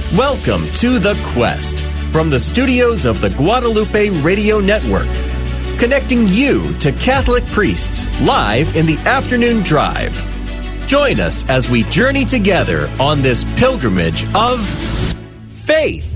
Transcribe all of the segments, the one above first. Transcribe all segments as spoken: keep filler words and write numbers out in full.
Welcome to The Quest from the studios of the Guadalupe Radio Network, connecting you to Catholic priests live in the afternoon drive. Join us as we journey together on this pilgrimage of faith.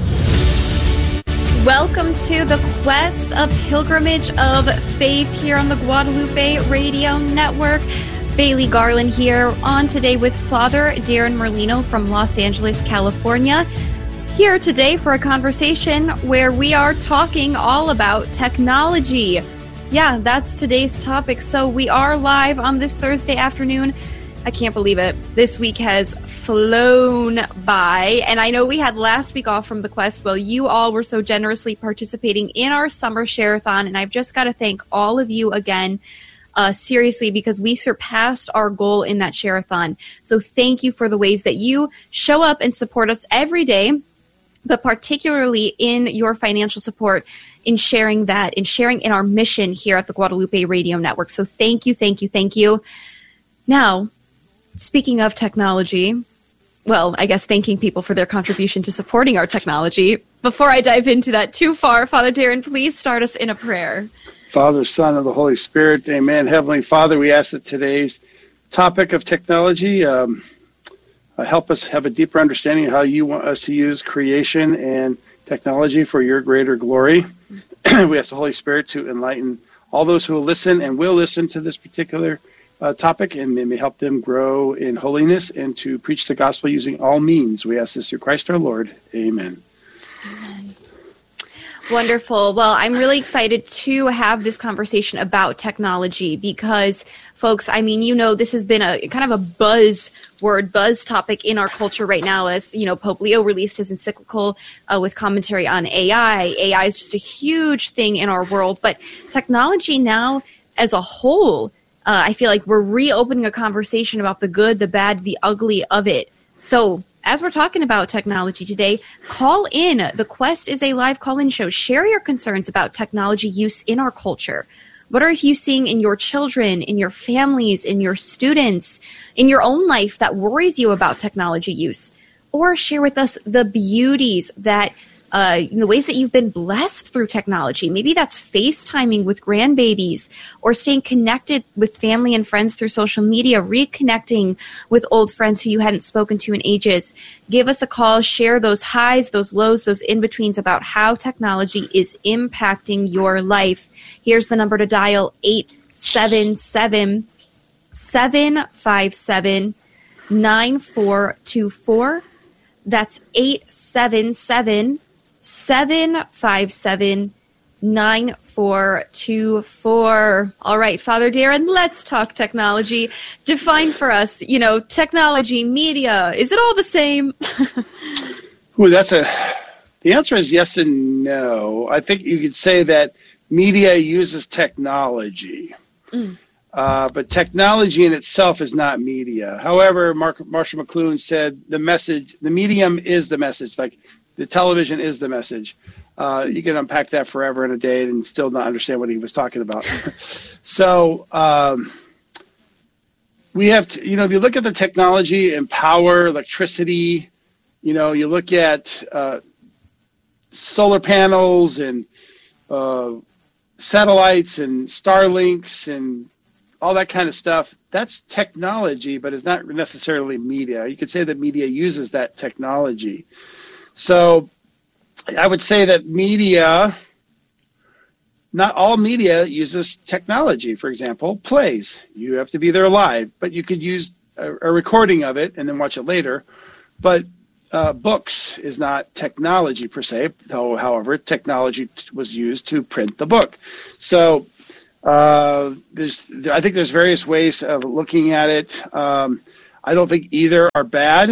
Welcome to The Quest, a pilgrimage of faith here on the Guadalupe Radio Network. Bailey Garland here on today with Father Darren Merlino from Los Angeles, California. Here today for a conversation where we are talking all about technology. Yeah, that's today's topic. So we are live on this Thursday afternoon. I can't believe it. This week has flown by. And I know we had last week off from the Quest. Well, you all were so generously participating in our summer share-a-thon. And I've just got to thank all of you again, uh, seriously, because we surpassed our goal in that share-a-thon. So thank you for the ways that you show up and support us every day, but particularly in your financial support in sharing that, in sharing in our mission here at the Guadalupe Radio Network. So thank you, thank you, thank you. Now, speaking of technology, well, I guess thanking people for their contribution to supporting our technology. Before I dive into that too far, Father Darren, please start us in a prayer. Father, Son, and the Holy Spirit, amen. Heavenly Father, we ask that today's topic of technology um, uh, help us have a deeper understanding of how you want us to use creation and technology for your greater glory. We ask the Holy Spirit to enlighten all those who will listen and will listen to this particular Uh, topic, and may help them grow in holiness and to preach the gospel using all means. We ask this through Christ our Lord. Amen. Amen. Wonderful. Well, I'm really excited to have this conversation about technology because, folks, I mean, you know, this has been a kind of a buzz word, buzz topic in our culture right now as, you know, Pope Leo released his encyclical uh, with commentary on A I. A I is just a huge thing in our world, but technology now as a whole, Uh, I feel like we're reopening a conversation about the good, the bad, the ugly of it. So as we're talking about technology today, call in. The Quest is a live call-in show. Share your concerns about technology use in our culture. What are you seeing in your children, in your families, in your students, in your own life that worries you about technology use? Or share with us the beauties that Uh, the ways that you've been blessed through technology. Maybe that's FaceTiming with grandbabies or staying connected with family and friends through social media, reconnecting with old friends who you hadn't spoken to in ages. Give us a call, share those highs, those lows, those in-betweens about how technology is impacting your life. Here's the number to dial, eight seven seven, seven five seven, nine four two four. That's eight seven seven, seven five seven, nine four two four. All right, Father Darren, let's talk technology. Define for us, you know, technology, media. Is it all the same? Ooh, that's a. The answer is yes and no. I think you could say that media uses technology, mm. uh, but technology in itself is not media. However, Mark, Marshall McLuhan said the message, the medium is the message. Like, the television is the message. Uh, you can unpack that forever in a day and still not understand what he was talking about. So um, we have to, you know, if you look at the technology and power, electricity, you know, you look at uh, solar panels and uh, satellites and Starlinks and all that kind of stuff. That's technology, but it's not necessarily media. You could say that media uses that technology. So I would say that media, not all media uses technology. For example, plays. You have to be there live, but you could use a, a recording of it and then watch it later. But uh, books is not technology per se. However, technology was used to print the book. So uh, there's, I think there's various ways of looking at it. Um, I don't think either are bad,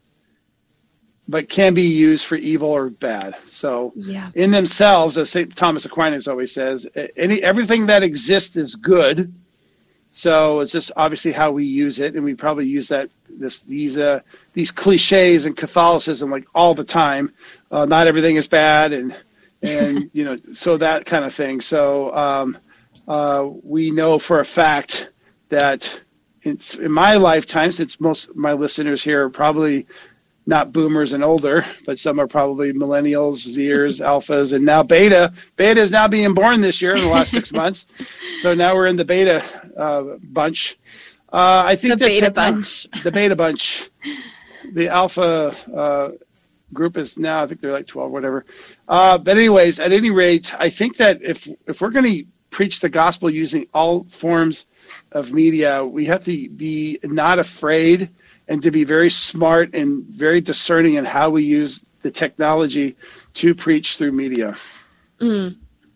but can be used for evil or bad. So yeah. In themselves, as Saint Thomas Aquinas always says, any everything that exists is good. So it's just obviously how we use it, and we probably use that this these uh, these cliches in Catholicism like all the time. Uh, not everything is bad, and and you know, so that kind of thing. So um, uh, we know for a fact that it's in my lifetime, since most of my listeners here are probably not boomers and older, but some are probably millennials, Zers, alphas, and now beta. Beta is now being born this year in the last six months. So now we're in the beta uh, bunch. Uh, I think the that beta techno- bunch. The beta bunch. The alpha uh, group is now, I think they're like twelve, whatever. Uh, but anyways, at any rate, I think that if if we're going to preach the gospel using all forms of media, we have to be not afraid and to be very smart and very discerning in how we use the technology to preach through media. Mm.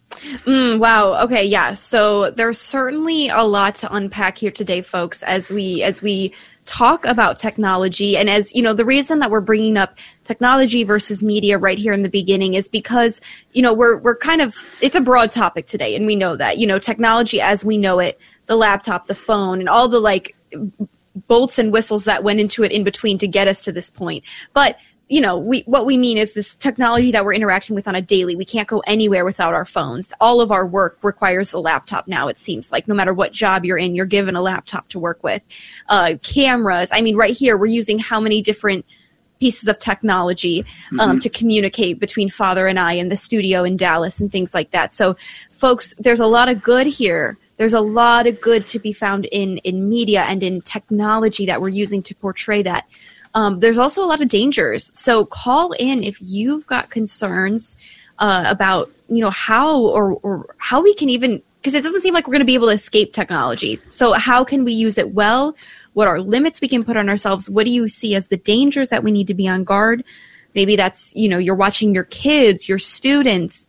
Mm, wow. Okay. Yeah. So there's certainly a lot to unpack here today, folks, as we as we talk about technology. And as you know, the reason that we're bringing up technology versus media right here in the beginning is because, you know, we're we're kind of, it's a broad topic today, and we know that, you know, technology as we know it, the laptop, the phone, and all the like bolts and whistles that went into it in between to get us to this point. But you know, we what we mean is this technology that we're interacting with on a daily. We can't go anywhere without our phones. All of our work requires a laptop now, it seems like. No matter what job you're in, you're given a laptop to work with. Uh, cameras. I mean, right here, we're using how many different pieces of technology um, mm-hmm. to communicate between Father and I in the studio in Dallas and things like that. So, folks, there's a lot of good here. There's a lot of good to be found in, in media and in technology that we're using to portray that. Um, there's also a lot of dangers. So call in if you've got concerns uh, about, you know, how or, or how we can even, because it doesn't seem like we're going to be able to escape technology. So how can we use it well? What are limits we can put on ourselves? What do you see as the dangers that we need to be on guard? Maybe that's, you know, you're watching your kids, your students,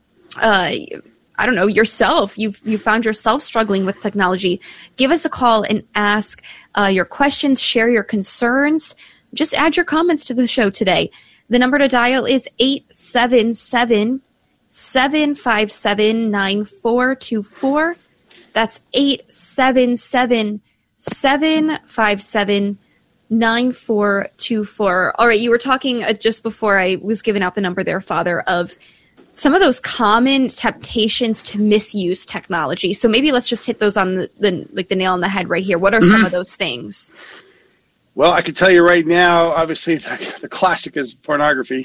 uh, I don't know, yourself. You've you found yourself struggling with technology. Give us a call and ask uh, your questions, share your concerns. Just add your comments to the show today. The number to dial is eight seven seven, seven five seven, nine four two four. That's eight seven seven, seven five seven, nine four two four. All right, you were talking uh, just before I was giving out the number there, Father, of some of those common temptations to misuse technology. So maybe let's just hit those on the, the like the nail on the head right here. What are mm-hmm. some of those things? Well, I can tell you right now, obviously the, the classic is pornography.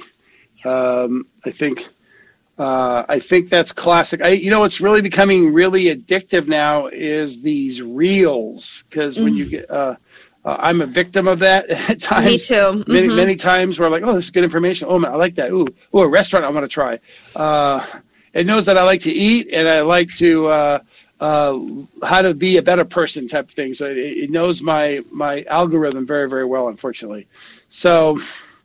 Um, I think uh, I think that's classic. I, you know, what's really becoming really addictive now is these reels, because mm. when you get, uh, uh, I'm a victim of that at times. Me too. Mm-hmm. Many, many times where I'm like, oh, this is good information. Oh, man, I like that. Ooh, ooh, a restaurant I want to try. Uh, it knows that I like to eat and I like to uh, uh, how to be a better person type of thing. So it, it knows my my algorithm very, very well, unfortunately. So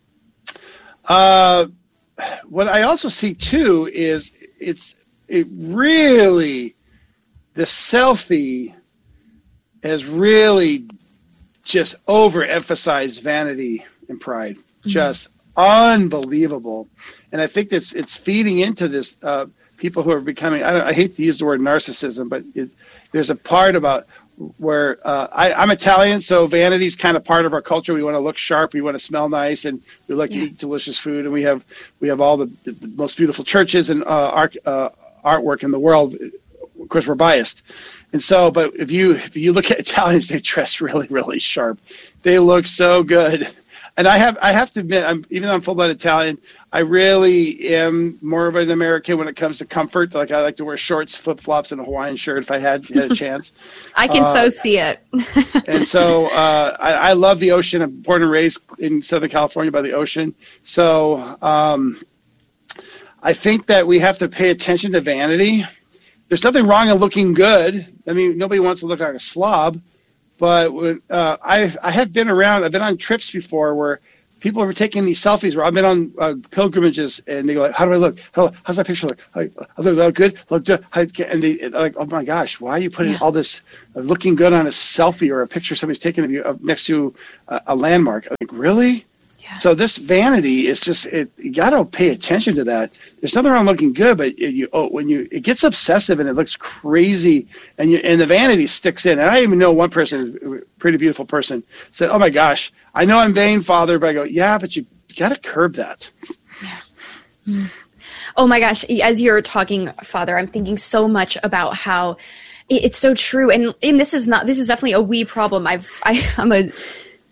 uh, what I also see too is it's it really the selfie has really just overemphasized vanity and pride. Mm-hmm. Just unbelievable. And I think that's it's feeding into this uh, people who are becoming, I, don't, I hate to use the word narcissism, but it, there's a part about where uh, I, I'm Italian, so vanity is kind of part of our culture. We want to look sharp, we want to smell nice, and we like yeah. to eat delicious food. And we have we have all the, the most beautiful churches and uh, art, uh, artwork in the world. Of course, we're biased. And so, but if you if you look at Italians, they dress really, really sharp. They look so good. And I have I have to admit, I'm, even though I'm full-blood Italian, I really am more of an American when it comes to comfort. Like I like to wear shorts, flip-flops, and a Hawaiian shirt if I had, had a chance. I can uh, so see it. And so uh, I, I love the ocean. I'm born and raised in Southern California by the ocean. So um, I think that we have to pay attention to vanity. There's nothing wrong in looking good. I mean, nobody wants to look like a slob. But uh, I I have been around, I've been on trips before where people are taking these selfies where I've been on uh, pilgrimages and they go like, how do I look? How, how's my picture look? Like, I look, look good? Look good? And they, they're like, oh my gosh, why are you putting yeah. all this uh, looking good on a selfie or a picture somebody's taking of you uh, next to a, a landmark? I'm like, really? Yeah. So this vanity is just, it, you got to pay attention to that. There's nothing wrong looking good, but it, you, oh, when you, it gets obsessive and it looks crazy and you, and the vanity sticks in. And I even know one person, a pretty beautiful person, said, oh my gosh, I know I'm vain, Father, but I go, yeah, but you, you got to curb that. Yeah. Mm. Oh my gosh. As you're talking, Father, I'm thinking so much about how it, it's so true. And, and this is not, this is definitely a we problem. I've, I, I'm a,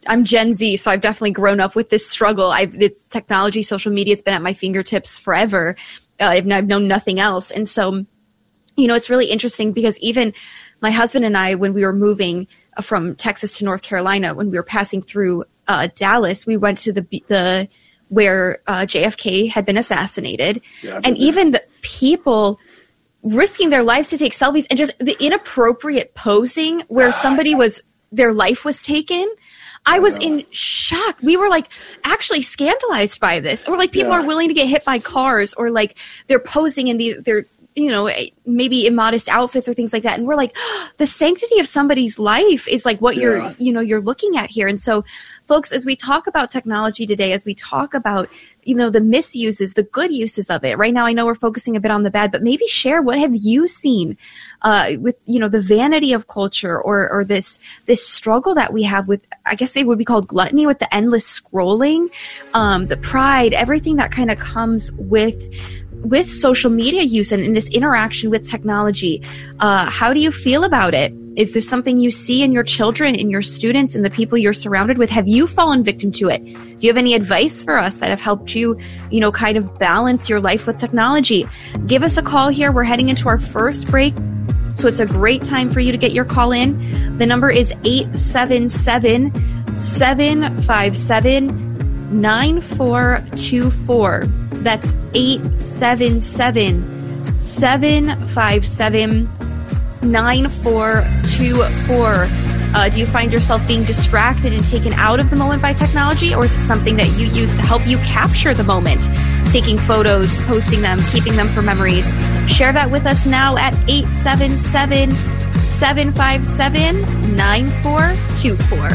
I'm Gen Z, so I've definitely grown up with this struggle. I've it's technology, social media, it's been at my fingertips forever. Uh, I've, I've known nothing else. And so, you know, it's really interesting because even my husband and I, when we were moving from Texas to North Carolina, when we were passing through uh, Dallas, we went to the the where uh, J F K had been assassinated. Yeah, and even the people risking their lives to take selfies and just the inappropriate posing where somebody was, their life was taken. I was in shock. We were like actually scandalized by this. Or like people yeah. are willing to get hit by cars, or like they're posing in these, they're, you know, maybe immodest outfits or things like that. And we're like, oh, the sanctity of somebody's life is like what yeah. you're, you know, you're looking at here. And so folks, as we talk about technology today, as we talk about, you know, the misuses, the good uses of it, right now I know we're focusing a bit on the bad, but maybe share what have you seen uh, with, you know, the vanity of culture, or, or this, this struggle that we have with, I guess it would be called gluttony, with the endless scrolling, um, the pride, everything that kind of comes with with social media use and in this interaction with technology. Uh, how do you feel about it? Is this something you see in your children, in your students, in the people you're surrounded with? Have you fallen victim to it? Do you have any advice for us that have helped you, you know, kind of balance your life with technology? Give us a call here. We're heading into our first break, so it's a great time for you to get your call in. The number is eight seven seven, seven five seven, nine four two four. That's eight seven seven, seven five seven, nine four two four. Uh, do you find yourself being distracted and taken out of the moment by technology, or is it something that you use to help you capture the moment? Taking photos, posting them, keeping them for memories. Share that with us now at eight seven seven, seven five seven, nine four two four.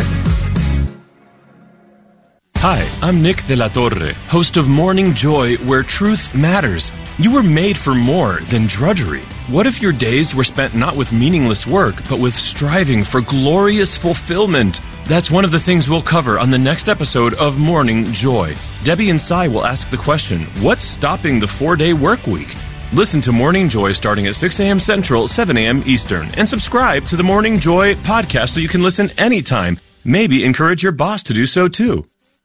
Hi, I'm Nick De La Torre, host of Morning Joy, where truth matters. You were made for more than drudgery. What if your days were spent not with meaningless work, but with striving for glorious fulfillment? That's one of the things we'll cover on the next episode of Morning Joy. Debbie and Cy will ask the question, what's stopping the four-day work week? Listen to Morning Joy starting at six a.m. Central, seven a.m. Eastern, and subscribe to the Morning Joy podcast so you can listen anytime. Maybe encourage your boss to do so too.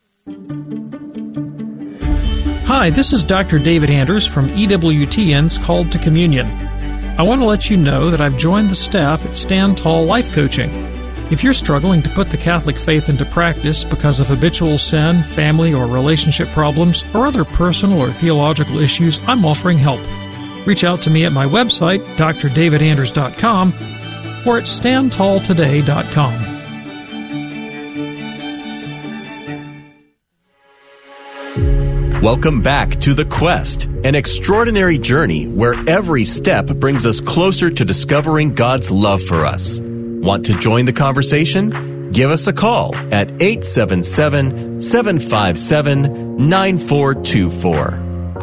Hi, this is Doctor David Anders from E W T N's Called to Communion. I want to let you know that I've joined the staff at Stand Tall Life Coaching. If you're struggling to put the Catholic faith into practice because of habitual sin, family or relationship problems, or other personal or theological issues, I'm offering help. Reach out to me at my website, d r david anders dot com, or at stand tall today dot com. Welcome back to The Quest, an extraordinary journey where every step brings us closer to discovering God's love for us. Want to join the conversation? Give us a call at eight seven seven, seven five seven, nine four two four.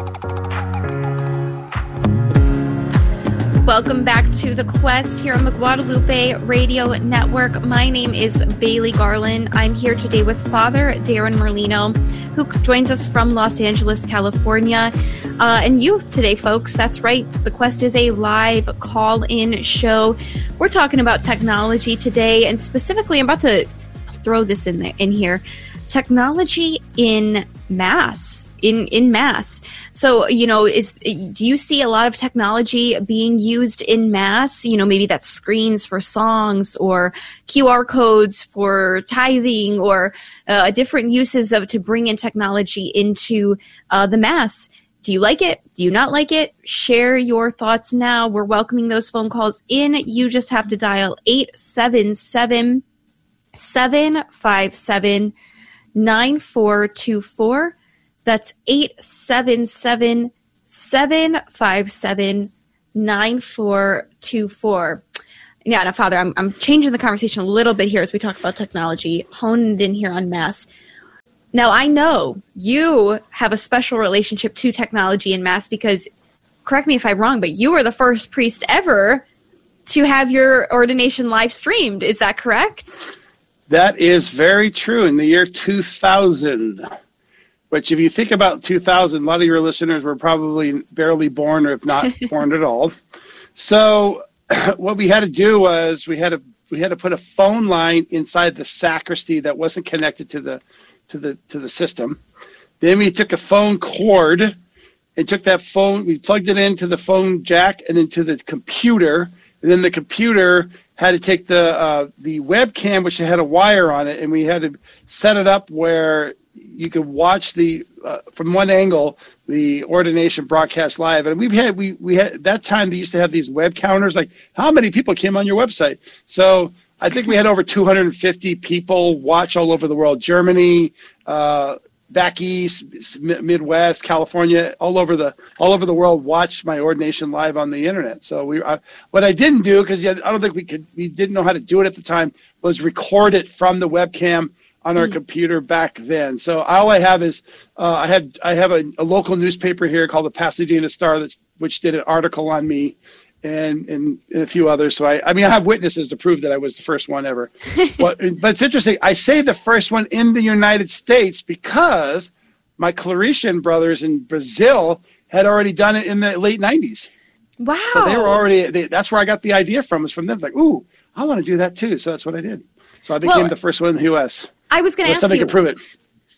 Welcome back to The Quest here on the Guadalupe Radio Network. My name is Bailey Garland. I'm here today with Father Darren Merlino, who joins us from Los Angeles, California. Uh, and you today, folks, that's right. The Quest is a live call-in show. We're talking about technology today, and specifically, I'm about to throw this in there, in here, technology in Mass. In, in mass. So, you know, is do you see a lot of technology being used in mass? You know, maybe that's screens for songs or Q R codes for tithing or uh, different uses of to bring in technology into uh, the mass. Do you like it? Do you not like it? Share your thoughts now. We're welcoming those phone calls in. You just have to dial eight seven seven, seven five seven, nine four two four. That's eight seven seven, seven five seven, nine four two four. Yeah, now, Father, I'm I'm changing the conversation a little bit here as we talk about technology, honed in here on Mass. Now, I know you have a special relationship to technology in Mass because, correct me if I'm wrong, but you were the first priest ever to have your ordination live streamed. Is that correct? That is very true. In the year two thousand. Which, if you think about two thousand, a lot of your listeners were probably barely born, or if not born at all. So what we had to do was we had to we had to put a phone line inside the sacristy that wasn't connected to the to the to the system. Then we took a phone cord and took that phone, we plugged it into the phone jack and into the computer, and then the computer had to take the uh, the webcam, which had a wire on it, and we had to set it up where you could watch the uh, from one angle the ordination broadcast live. And we've had we we had that time they used to have these web counters, like how many people came on your website. So I think we had over two hundred fifty people watch all over the world, Germany, uh, back east, Midwest, California, all over the all over the world watched my ordination live on the internet. So we, I, what I didn't do, because I don't think we could, we didn't know how to do it at the time, was record it from the webcam on our mm. computer back then. So all I have is uh, I have I have a, a local newspaper here called the Pasadena Star, that's, which did an article on me. And, and a few others. So I, I mean, I have witnesses to prove that I was the first one ever. But, but it's interesting. I say the first one in the United States because my Claretian brothers in Brazil had already done it in the late nineties. Wow. So they were already, they, that's where I got the idea from, was from them. It's like, ooh, I want to do that too. So that's what I did. So I became well, the first one in the U S. I was going to ask somebody you. Somebody can prove it.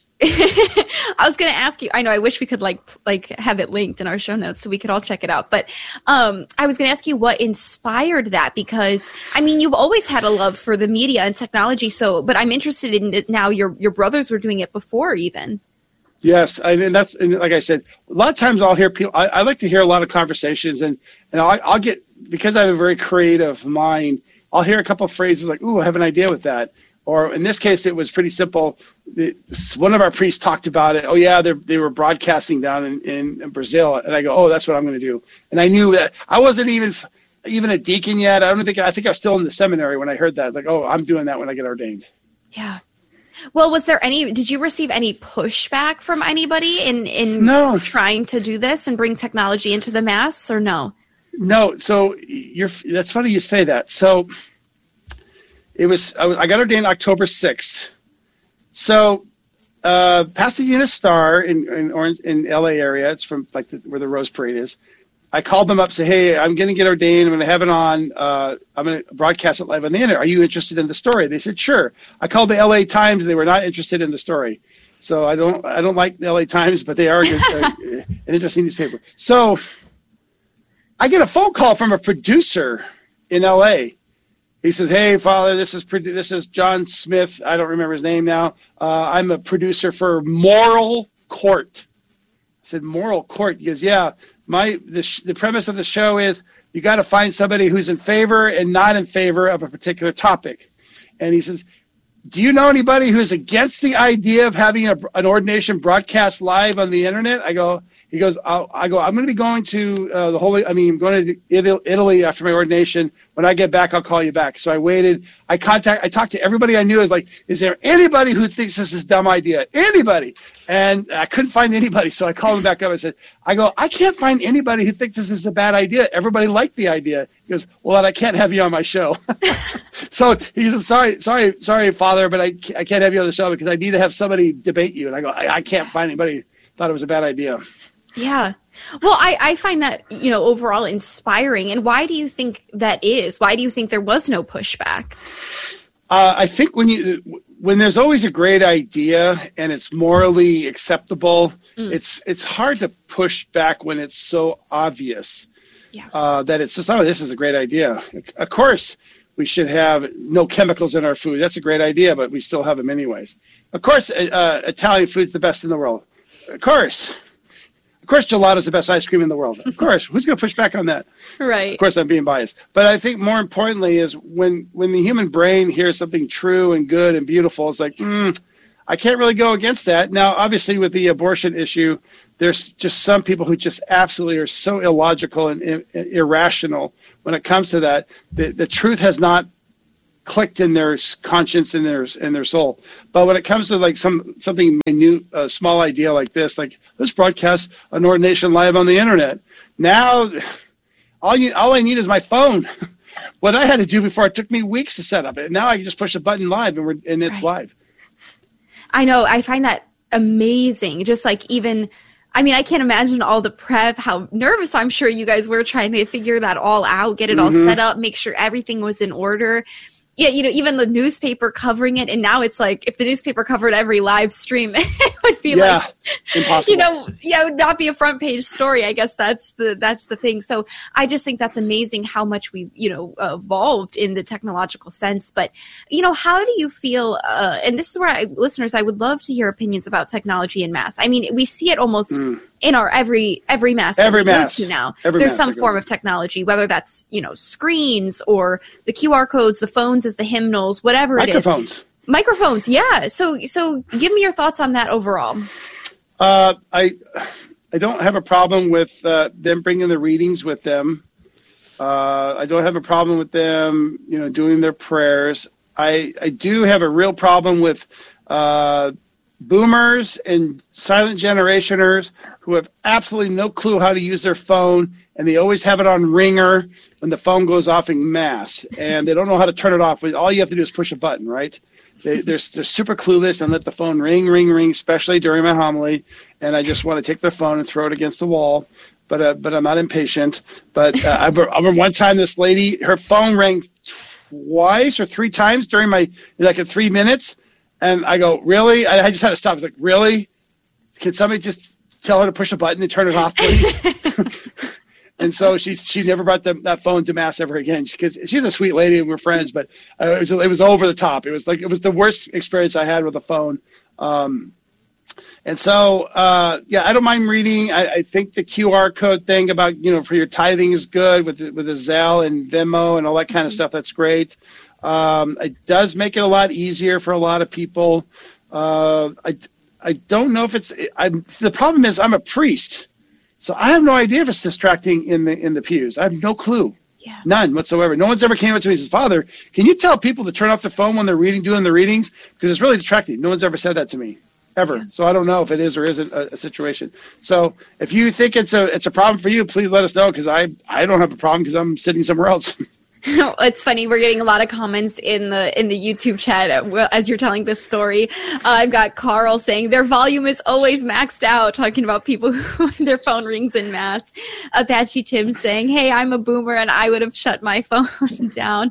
I was going to ask you, I know, I wish we could like, like have it linked in our show notes so we could all check it out. But, um, I was going to ask you what inspired that, because I mean, you've always had a love for the media and technology. So, but I'm interested in it now. Your, your brothers were doing it before even. Yes. I mean, that's, and like I said, a lot of times I'll hear people, I, I like to hear a lot of conversations, and, and I'll, I'll get, because I have a very creative mind, I'll hear a couple of phrases like, ooh, I have an idea with that. Or in this case, it was pretty simple. It, one of our priests talked about it. Oh, yeah, they were broadcasting down in, in, in Brazil. And I go, oh, that's what I'm going to do. And I knew that I wasn't even even a deacon yet. I don't think I think I was still in the seminary when I heard that. Like, oh, I'm doing that when I get ordained. Yeah. Well, was there any? Did you receive any pushback from anybody in in no. trying to do this and bring technology into the Mass, or no? No. So you're. That's funny you say that. So. It was I, was I got ordained October sixth. So uh, Pasadena Star in in, Orange, in L A area, it's from like the, where the Rose Parade is. I called them up, say, hey, I'm going to get ordained. I'm going to have it on. Uh, I'm going to broadcast it live on the internet. Are you interested in the story? They said, sure. I called the L A Times. They were not interested in the story. So I don't I don't like the L A Times, but they are a good, uh, an interesting newspaper. So I get a phone call from a producer in L A. He says, hey, Father, this is this is John Smith. I don't remember his name now. Uh, I'm a producer for Moral Court. I said, Moral Court? He goes, yeah. My the, sh- the premise of the show is you got to find somebody who's in favor and not in favor of a particular topic. And he says, do you know anybody who's against the idea of having a, an ordination broadcast live on the internet? I go, he goes, I'll, I go, I'm going to be going to uh, the Holy, I mean, I'm going to Italy after my ordination. When I get back, I'll call you back. So I waited. I contact, I talked to everybody I knew. I was like, is there anybody who thinks this is a dumb idea? Anybody? And I couldn't find anybody. So I called him back up. I said, I go, I can't find anybody who thinks this is a bad idea. Everybody liked the idea. He goes, well, then I can't have you on my show. So he says, sorry, sorry, sorry, Father, but I, I can't have you on the show because I need to have somebody debate you. And I go, I, I can't find anybody who thought it was a bad idea. Yeah. Well, I, I find that, you know, overall inspiring. And why do you think that is? Why do you think there was no pushback? Uh, I think when you when there's always a great idea and it's morally acceptable, mm. it's it's hard to push back when it's so obvious yeah. uh, that it's just, oh, this is a great idea. Of course, we should have no chemicals in our food. That's a great idea, but we still have them anyways. Of course, uh, Italian food's the best in the world. Of course. Of course, gelato's the best ice cream in the world. Of course. Who's going to push back on that? Right. Of course, I'm being biased. But I think more importantly is when, when the human brain hears something true and good and beautiful, it's like, mm, I can't really go against that. Now, obviously, with the abortion issue, there's just some people who just absolutely are so illogical and, and irrational when it comes to that. The, the truth has not clicked in their conscience and their in their soul. But when it comes to like some something minute, a small idea like this, like let's broadcast an ordination live on the internet. Now, all you all I need is my phone. What I had to do before, it took me weeks to set up it. Now I can just push a button live and we're and it's right. live. I know. I find that amazing. Just like even. I mean, I can't imagine all the prep, how nervous I'm sure you guys were trying to figure that all out, get it all mm-hmm. set up, make sure everything was in order. Yeah, you know, even the newspaper covering it, and now it's like if the newspaper covered every live stream, it would be yeah, like, impossible. You know, yeah, it would not be a front page story. I guess that's the that's the thing. So I just think that's amazing how much we've, you know, evolved in the technological sense. But, you know, how do you feel? Uh, and this is where I, listeners, I would love to hear opinions about technology in mass. I mean, we see it almost mm. in our every every mass. Every that we mass go to now. Every There's mass some form of technology, whether that's, you know, screens or the Q R codes, the phones as the hymnals, whatever it is. Microphones. Microphones, yeah. So, so give me your thoughts on that overall. Uh, I, I don't have a problem with uh, them bringing the readings with them. Uh, I don't have a problem with them, you know, doing their prayers. I, I do have a real problem with uh, boomers and silent generationers who have absolutely no clue how to use their phone, and they always have it on ringer when the phone goes off in mass, and they don't know how to turn it off. All you have to do is push a button, right? They, they're, they're super clueless and let the phone ring, ring, ring, especially during my homily, and I just want to take their phone and throw it against the wall, but uh, but I'm not impatient. But uh, I, I remember one time this lady, her phone rang twice or three times during my, like in three minutes, and I go, really? I, I just had to stop. I was like, really? Can somebody just tell her to push a button and turn it off, please? And so she she never brought the, that phone to mass ever again, because she's a sweet lady and we're friends, but uh, it was it was over the top. It was like it was the worst experience I had with a phone. Um, and so uh, yeah, I don't mind reading. I, I think the Q R code thing about, you know, for your tithing is good with the, with the Zelle and Venmo and all that kind of stuff. That's great. Um, it does make it a lot easier for a lot of people. Uh, I I don't know if it's I'm, the problem is I'm a priest. So I have no idea if it's distracting in the in the pews. I have no clue, yeah. None whatsoever. No one's ever came up to me and says, "Father, can you tell people to turn off their phone when they're reading, doing the readings? Because it's really distracting." No one's ever said that to me, ever. Yeah. So I don't know if it is or isn't a, a situation. So if you think it's a it's a problem for you, please let us know, because I I don't have a problem because I'm sitting somewhere else. It's funny. We're getting a lot of comments in the in the YouTube chat as you're telling this story. Uh, I've got Carl saying their volume is always maxed out, talking about people who their phone rings in mass. Apache Tim saying, "Hey, I'm a boomer and I would have shut my phone down."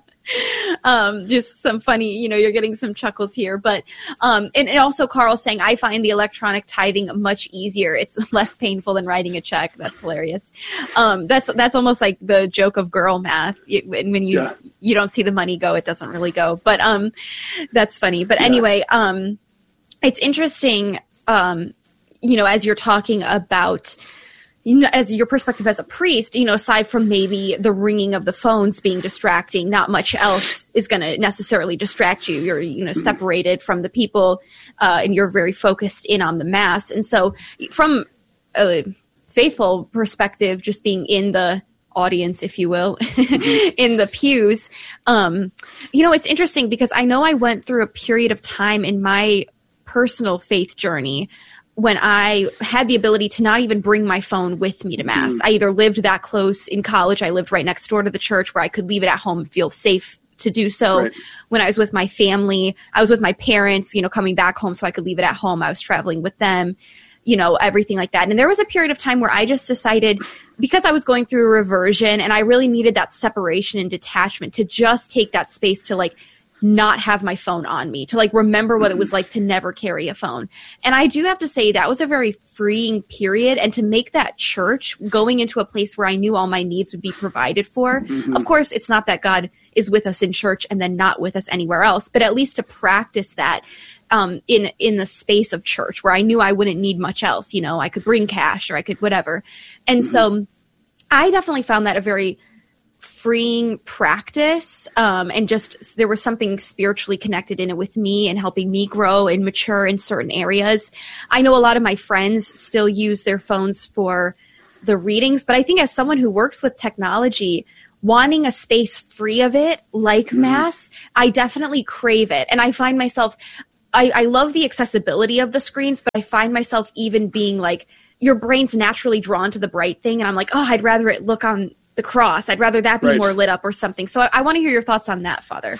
Um, just some funny, you know, you're getting some chuckles here, but, um, and, and also Carl saying, I find the electronic tithing much easier. It's less painful than writing a check. That's hilarious. Um, that's, that's almost like the joke of girl math. It, when you, yeah. you don't see the money go, it doesn't really go, but, um, that's funny. But yeah. anyway, um, it's interesting, um, you know, as you're talking about, you know, as your perspective as a priest, you know, aside from maybe the ringing of the phones being distracting, not much else is going to necessarily distract you. You're, you know, separated from the people, uh, and you're very focused in on the mass. And so from a faithful perspective, just being in the audience, if you will, in the pews, um, you know, it's interesting because I know I went through a period of time in my personal faith journey when I had the ability to not even bring my phone with me to mass. Mm. I either lived that close in college. I lived right next door to the church where I could leave it at home and feel safe to do so. Right. When I was with my family, I was with my parents, you know, coming back home so I could leave it at home. I was traveling with them, you know, everything like that. And there was a period of time where I just decided, because I was going through a reversion and I really needed that separation and detachment, to just take that space to like not have my phone on me, to like remember what it was like to never carry a phone. And I do have to say that was a very freeing period. And to make that church, going into a place where I knew all my needs would be provided for. Mm-hmm. Of course, it's not that God is with us in church and then not with us anywhere else, but at least to practice that um, in, in the space of church where I knew I wouldn't need much else. You know, I could bring cash or I could whatever. And mm-hmm. so I definitely found that a very freeing practice, um, and just there was something spiritually connected in it with me and helping me grow and mature in certain areas. I know a lot of my friends still use their phones for the readings, but I think as someone who works with technology, wanting a space free of it, like mm-hmm. Mass, I definitely crave it. And I find myself, I, I love the accessibility of the screens, but I find myself even being like, your brain's naturally drawn to the bright thing. And I'm like, oh, I'd rather it look on the cross. I'd rather that be right. more lit up or something. So I, I want to hear your thoughts on that, Father.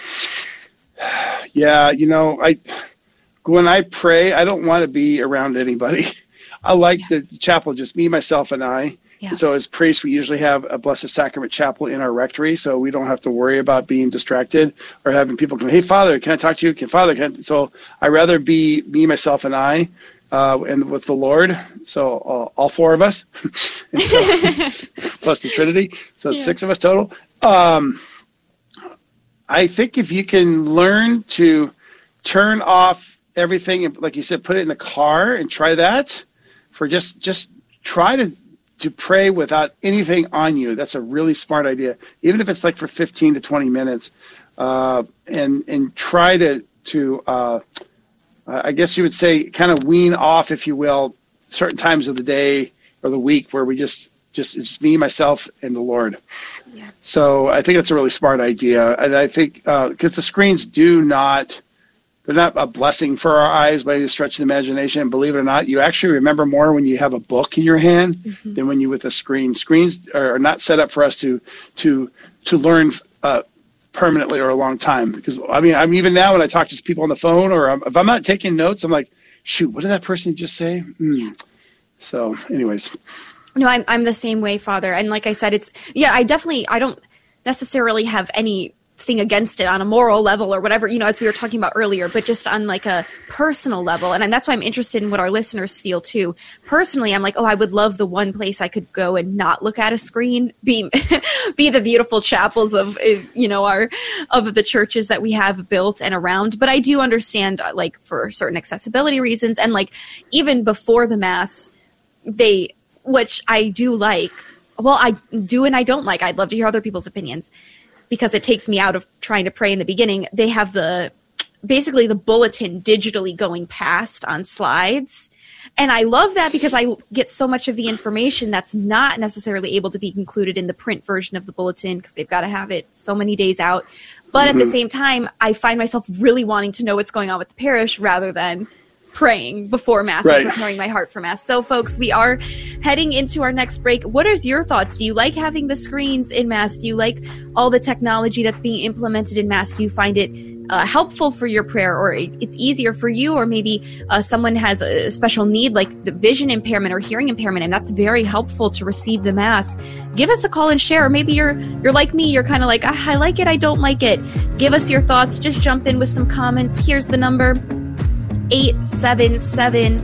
Yeah, you know, I when I pray, I don't want to be around anybody. I like yeah. the chapel, just me, myself, and I. Yeah. And so as priests, we usually have a Blessed Sacrament chapel in our rectory, so we don't have to worry about being distracted or having people come, hey, Father, can I talk to you? Can Father, can I? So I'd rather be me, myself, and I, uh, and with the Lord, so uh, all four of us, and so, plus the Trinity, so yeah. six of us total. Um, I think if you can learn to turn off everything, and like you said, put it in the car and try that for just, just try to to pray without anything on you. That's a really smart idea, even if it's like for fifteen to twenty minutes, uh, and and try to, to uh, I guess you would say, kind of wean off, if you will, certain times of the day or the week where we just, just it's me, myself, and the Lord. Yeah. So I think that's a really smart idea. And I think because uh, the screens do not, they're not a blessing for our eyes by any stretch of the imagination. And believe it or not, you actually remember more when you have a book in your hand mm-hmm. than when you with a screen. Screens are not set up for us to to to learn uh, permanently or a long time. Because I mean, I'm even now when I talk to people on the phone, or I'm, if I'm not taking notes, I'm like, shoot, what did that person just say? Mm. So, anyways. No, I'm I'm the same way, Father. And like I said, it's yeah, I definitely I don't necessarily have any thing against it on a moral level or whatever, you know, as we were talking about earlier, but just on like a personal level. And, and that's why I'm interested in what our listeners feel too. Personally, I'm like, oh, I would love the one place I could go and not look at a screen, be, be the beautiful chapels of, you know, our, of the churches that we have built and around. But I do understand, like, for certain accessibility reasons, and like even before the Mass, they, which I do like, well, I do and I don't like, I'd love to hear other people's opinions, because it takes me out of trying to pray in the beginning. They have the, basically the bulletin digitally going past on slides. And I love that because I get so much of the information that's not necessarily able to be included in the print version of the bulletin because they've got to have it so many days out. But mm-hmm. at the same time, I find myself really wanting to know what's going on with the parish rather than praying before Mass right. and preparing my heart for Mass. So, folks, we are heading into our next break. What are your thoughts? Do you like having the screens in Mass? Do you like all the technology that's being implemented in Mass? Do you find it uh, helpful for your prayer, or it's easier for you, or maybe uh, someone has a special need like the vision impairment or hearing impairment, and that's very helpful to receive the Mass? Give us a call and share. Or maybe you're you're like me. You're kind of like, ah, I like it, I don't like it. Give us your thoughts. Just jump in with some comments. Here's the number. eight seven seven,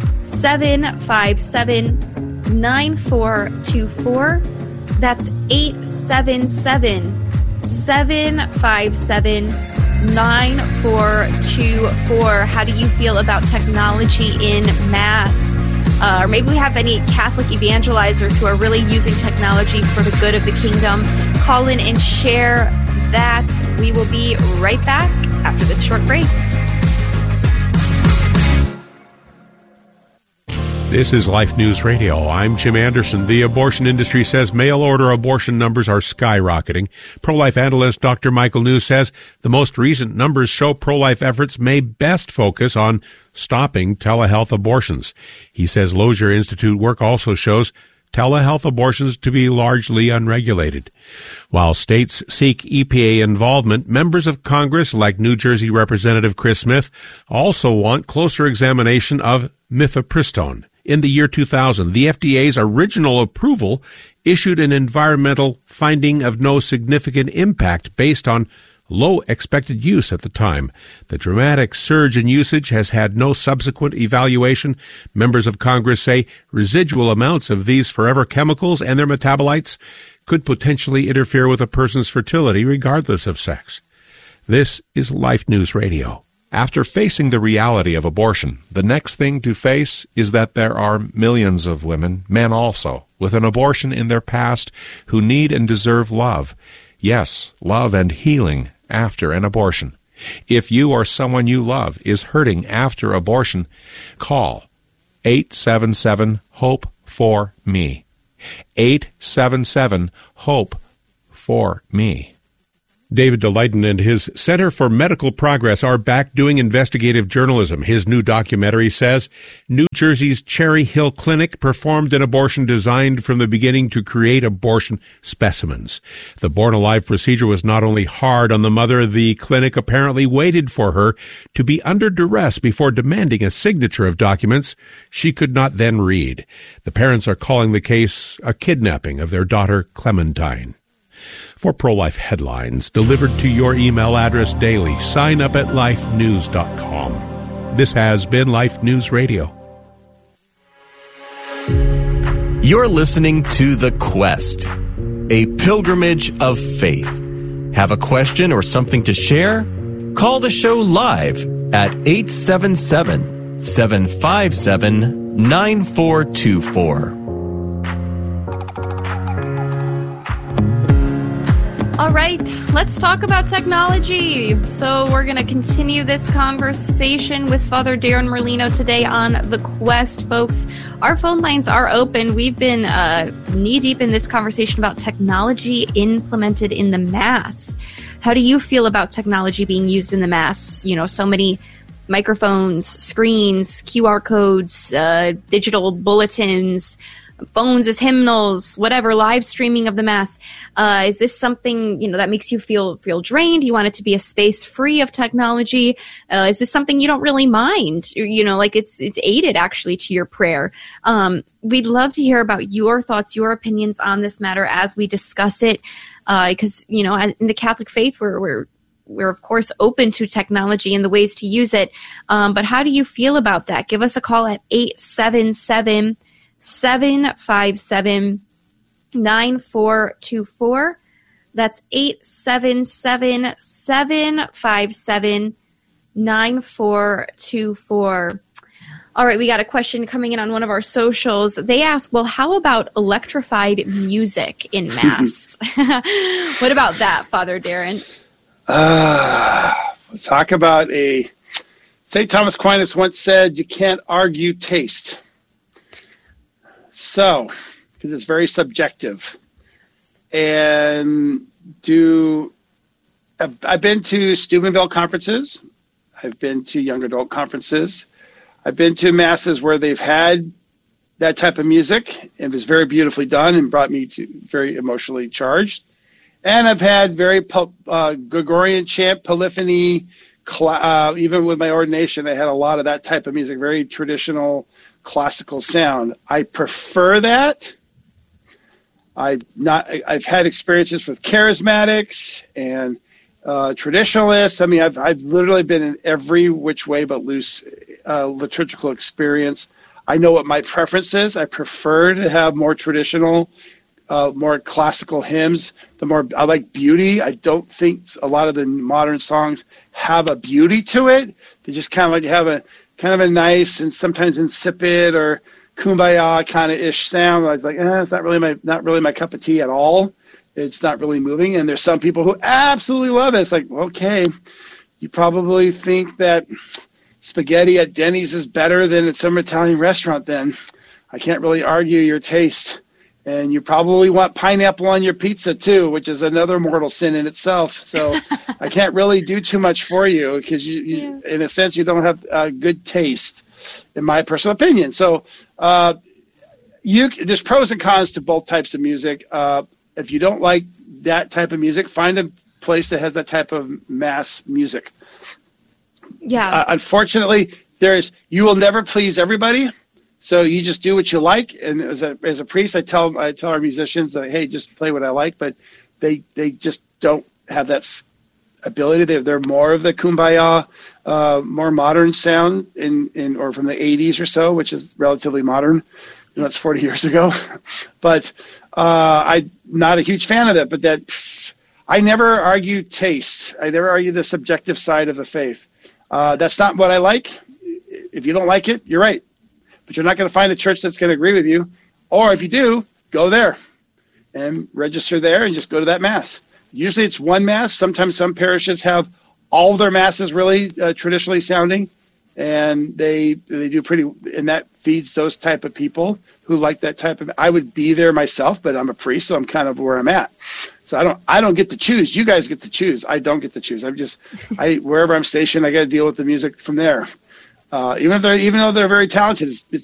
seven five seven, nine four two four. That's eight seven seven, seven five seven, nine four two four. How do you feel about technology in Mass? Uh, or maybe we have any Catholic evangelizers who are really using technology for the good of the kingdom. Call in and share that. We will be right back after this short break. This is Life News Radio. I'm Jim Anderson. The abortion industry says mail-order abortion numbers are skyrocketing. Pro-life analyst Doctor Michael New says the most recent numbers show pro-life efforts may best focus on stopping telehealth abortions. He says Lozier Institute work also shows telehealth abortions to be largely unregulated. While states seek E P A involvement, members of Congress, like New Jersey Representative Chris Smith, also want closer examination of mifepristone. In the year two thousand, the F D A's original approval issued an environmental finding of no significant impact based on low expected use at the time. The dramatic surge in usage has had no subsequent evaluation. Members of Congress say residual amounts of these forever chemicals and their metabolites could potentially interfere with a person's fertility regardless of sex. This is Life News Radio. After facing the reality of abortion, the next thing to face is that there are millions of women, men also, with an abortion in their past who need and deserve love. Yes, love and healing after an abortion. If you or someone you love is hurting after abortion, call eight seven seven, HOPE for me. eight seven seven, HOPE for me. David DeLayton and his Center for Medical Progress are back doing investigative journalism. His new documentary says New Jersey's Cherry Hill Clinic performed an abortion designed from the beginning to create abortion specimens. The born-alive procedure was not only hard on the mother, the clinic apparently waited for her to be under duress before demanding a signature of documents she could not then read. The parents are calling the case a kidnapping of their daughter, Clementine. For pro-life headlines delivered to your email address daily, sign up at life news dot com. This has been Life News Radio. You're listening to The Quest, a pilgrimage of faith. Have a question or something to share? Call the show live at eight seven seven, seven five seven, nine four two four. All right, let's talk about technology. So we're going to continue this conversation with Father Darren Merlino today on The Quest, folks. Our phone lines are open. We've been uh, knee-deep in this conversation about technology implemented in the Mass. How do you feel about technology being used in the Mass? You know, so many microphones, screens, Q R codes, uh, digital bulletins, phones as hymnals, whatever, live streaming of the Mass. Uh, is this something, you know, that makes you feel feel drained? You want it to be a space free of technology? Uh, is this something you don't really mind? You know, like it's it's aided actually to your prayer. Um, we'd love to hear about your thoughts, your opinions on this matter as we discuss it. Because, uh, you know, in the Catholic faith, we're, we're We're, of course, open to technology and the ways to use it. Um, but how do you feel about that? Give us a call at eight seven seven, seven five seven, nine four two four. That's eight seven seven, seven five seven, nine four two four. All right, we got a question coming in on one of our socials. They ask, well, how about electrified music in Mass? What about that, Father Darren? Uh, let's talk about a... Saint Thomas Aquinas once said, you can't argue taste. So, because it's very subjective. And do... I've, I've been to Steubenville conferences. I've been to young adult conferences. I've been to masses where they've had that type of music, and it was very beautifully done and brought me to very emotionally charged. And I've had very uh, Gregorian chant, polyphony, uh, even with my ordination, I had a lot of that type of music, very traditional classical sound. I prefer that. I've not. I've had experiences with charismatics and uh, traditionalists. I mean, I've I've literally been in every which way but loose uh, liturgical experience. I know what my preference is. I prefer to have more traditional, uh, more classical hymns. The more I like beauty. I don't think a lot of the modern songs have a beauty to it. They just kind of like have a kind of a nice and sometimes insipid or kumbaya kind of ish sound. I was like, eh, it's not really my not really my cup of tea at all. It's not really moving. And there's some people who absolutely love it. It's like, okay, you probably think that spaghetti at Denny's is better than at some Italian restaurant. Then I can't really argue your taste. And you probably want pineapple on your pizza too, which is another mortal sin in itself. So I can't really do too much for you because you, you yeah. in a sense, you don't have uh, good taste, in my personal opinion. So uh, you, there's pros and cons to both types of music. Uh, if you don't like that type of music, find a place that has that type of mass music. Yeah. Uh, unfortunately, there's you will never please everybody. So you just do what you like, and as a as a priest, I tell I tell our musicians, that, hey, just play what I like. But they they just don't have that ability. They're they're more of the kumbaya, uh, more modern sound in, in or from the eighties or so, which is relatively modern. You know, that's forty years ago. But uh, I'm not a huge fan of that. But that I never argue taste. I never argue the subjective side of the faith. Uh, that's not what I like. If you don't like it, you're right. But you're not going to find a church that's going to agree with you. Or if you do, go there and register there and just go to that mass. Usually it's one mass. Sometimes some parishes have all of their masses really uh, traditionally sounding. and they they do pretty, and that feeds those type of people who like that type of. I would be there myself, but I'm a priest, so I'm kind of where I'm at. So I don't I don't get to choose. You guys get to choose. I don't get to choose. I'm just I wherever I'm stationed, I got to deal with the music from there. Uh, even if they're even though they're very talented, it's, it's